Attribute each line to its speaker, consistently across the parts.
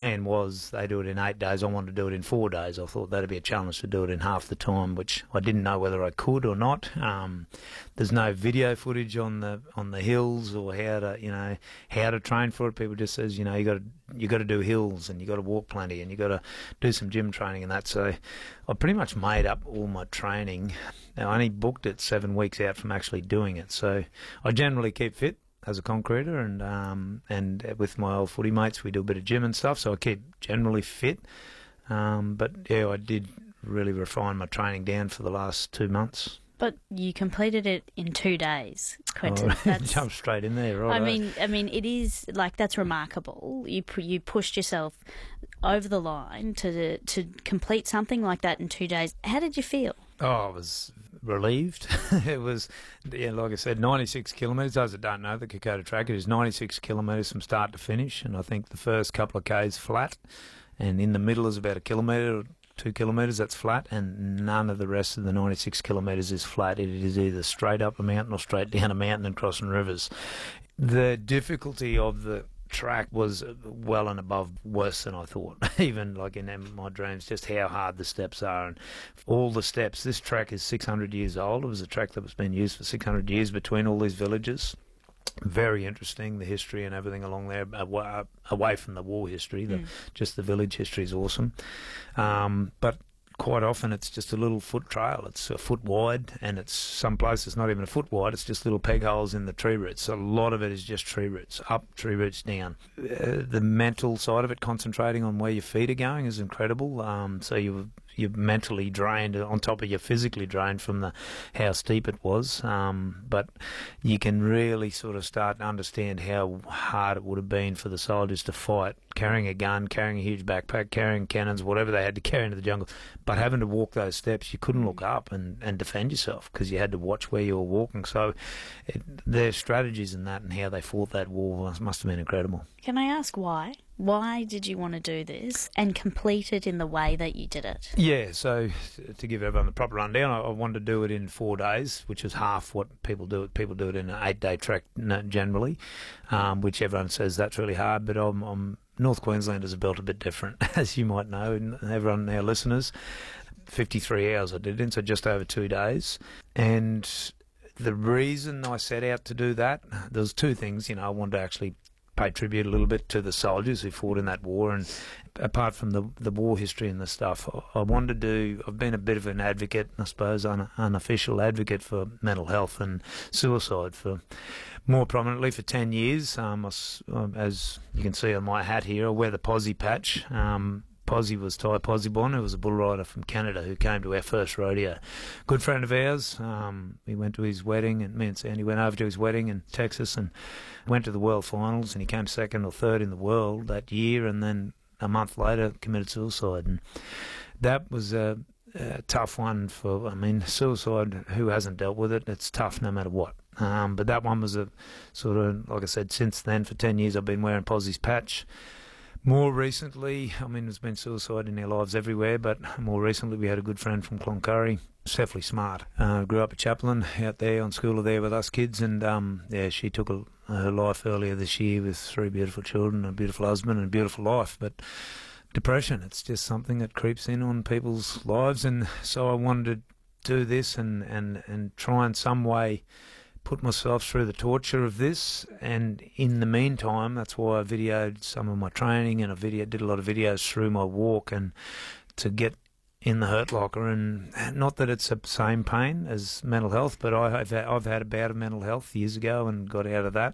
Speaker 1: plan was they do it in 8 days. I wanted to do it in 4 days. I thought that'd be a challenge to do it in half the time, which I didn't know whether I could or not. There's no video footage on the hills or how to train for it. People just says, you got to do hills and you got to walk plenty and you got to do some gym training and that. So I pretty much made up all my training. Now, I only booked it 7 weeks out from actually doing it. So I generally keep fit as a concreter, and with my old footy mates we do a bit of gym and stuff, so I keep generally fit. But yeah, I did really refine my training down for the last 2 months.
Speaker 2: But you completed it in 2 days, Quentin.
Speaker 1: Jump straight in there, right?
Speaker 2: I mean, it is that's remarkable. You pushed yourself over the line to complete something like that in 2 days. How did you feel?
Speaker 1: Oh, I was relieved. It was, like I said, 96 kilometres. Those that don't know, the Kokoda track, it is 96 kilometres from start to finish, and I think the first couple of Ks flat, and in the middle is about 1 kilometre or 2 kilometres, that's flat, and none of the rest of the 96 kilometres is flat. It is either straight up a mountain or straight down a mountain and crossing rivers. The difficulty of the track was well and above worse than I thought, even like in my dreams, just how hard the steps are and all the steps. This track is 600 years old. It was a track that was being used for 600 years between all these villages. Very interesting, the history and everything along there, away from the war history. Just the village history is awesome. But quite often it's just a little foot trail. It's a foot wide, and it's some places not even a foot wide. It's just little peg holes in the tree roots. So a lot of it is just tree roots, up, tree roots down. The mental side of it, concentrating on where your feet are going, is incredible. So you're mentally drained on top of you're physically drained from how steep it was. But you can really sort of start to understand how hard it would have been for the soldiers to fight, carrying a gun, carrying a huge backpack, carrying cannons, whatever they had to carry into the jungle. But having to walk those steps, you couldn't look up and defend yourself because you had to watch where you were walking. So their strategies in that and how they fought that war must have been incredible.
Speaker 2: Can I ask why? Why did you want to do this and complete it in the way that you did it?
Speaker 1: Yeah, so to give everyone the proper rundown, I wanted to do it in 4 days, which is half what people do. People do it in an 8-day track generally, which everyone says that's really hard, but North Queenslanders are built a bit different, as you might know, and everyone, our listeners. 53 hours I did it in, so just over 2 days. And the reason I set out to do that, there was 2 things. I wanted to actually pay tribute a little bit to the soldiers who fought in that war, and apart from the war history and the stuff, I've been a bit of an advocate, I suppose, unofficial advocate for mental health and suicide for more prominently for 10 years. As you can see on my hat here, I wear the Posse patch. Posse was Ty Possebon, who was a bull rider from Canada who came to our first rodeo. Good friend of ours. We went to his wedding, and me and Sandy went over to his wedding in Texas and went to the World Finals, and he came 2nd or 3rd in the world that year, and then a month later committed suicide. And that was a tough one suicide, who hasn't dealt with it? It's tough no matter what. But that one was a sort of, like I said, since then, for 10 years I've been wearing Posse's patch. More recently, there's been suicide in our lives everywhere, but more recently we had a good friend from Cloncurry, Stephanie Smart. Grew up at Chaplain out there on schooler there with us kids, and she took her life earlier this year with 3 beautiful children, a beautiful husband and a beautiful life. But depression, it's just something that creeps in on people's lives, and so I wanted to do this and try in some way put myself through the torture of this. And in the meantime, that's why I videoed some of my training, and I did a lot of videos through my walk, and to get in the hurt locker. And not that it's the same pain as mental health, but I've had a bout of mental health years ago and got out of that,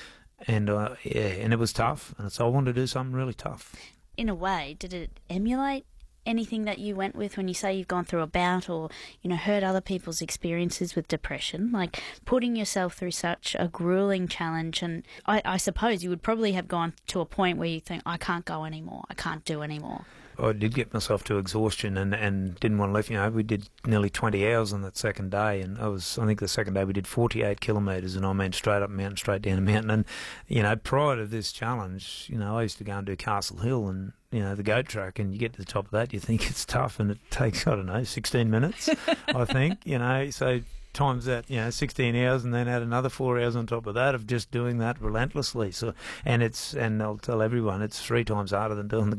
Speaker 1: and and it was tough, and so I wanted to do something really tough.
Speaker 2: In a way, did it emulate anything that you went with when you say you've gone through a bout or, heard other people's experiences with depression? Like, putting yourself through such a grueling challenge, and I suppose you would probably have gone to a point where you think, I can't go anymore, I can't do anymore.
Speaker 1: I did get myself to exhaustion and didn't want to leave. We did nearly 20 hours on that second day, and I think the second day we did 48 kilometres, and straight up a mountain, straight down a mountain. And, prior to this challenge, I used to go and do Castle Hill and, the goat track, and you get to the top of that, you think it's tough, and it takes, 16 minutes, I think, so times that, 16 hours, and then add another 4 hours on top of that of just doing that relentlessly. So, and I'll tell everyone, it's 3 times harder than doing the